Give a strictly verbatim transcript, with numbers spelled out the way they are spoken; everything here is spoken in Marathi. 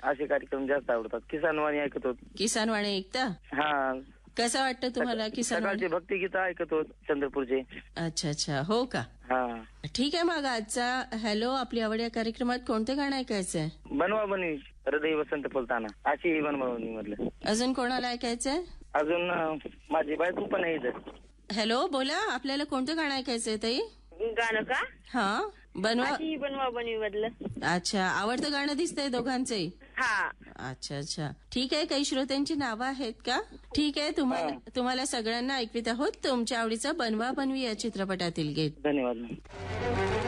असे कार्यक्रम जास्त आवडतात. किसानवाणी ऐकतो. किसानवाणी ऐकता? हा. कसं वाटतं तुम्हाला किसानवाणी? सकाळचे भक्तिगीत ऐकतो चंद्रपूरचे. अच्छा अच्छा, हो का? हा. ठीक आहे. मग आजचा हॅलो आपली आवड या कार्यक्रमात कोणते गाणं ऐकायचंय? बनवा बनवी हृदय वसंत फुलताना अशी बनवा बनवी मधलं. अजून कोणाला ऐकायचंय? अजून माझी बायको पण आहे इथं. हॅलो बोला, आपल्याला कोणतं गाणं ऐकायचंय ताई? गाणं का? हा बनवा बनवा बनवी मधलं. अच्छा, आवडतं गाणं दिसतंय दोघांचंही. हा. अच्छा अच्छा, ठीक आहे. काही श्रोत्यांची नावं आहेत का? ठीक आहे, तुम्हाला तुम्हाला सगळ्यांना ऐकवित आहोत तुमच्या आवडीचं बनवा बनवी या चित्रपटातील गीत. धन्यवाद.